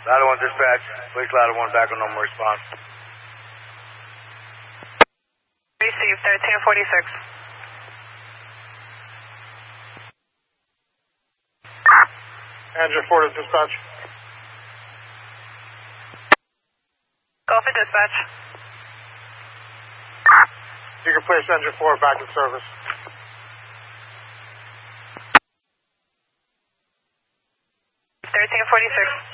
Ladder 1 dispatch. Police Ladder 1 back on normal response. Receive 1346. Engine 4 to dispatch. Go for dispatch. You can place engine 4 back in service. $1346.